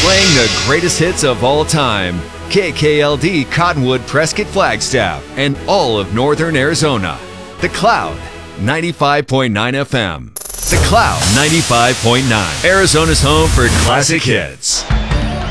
Playing the greatest hits of all time. KKLD Cottonwood Prescott Flagstaff and all of Northern Arizona. The Cloud 95.9 FM. The Cloud 95.9. Arizona's home for classic hits.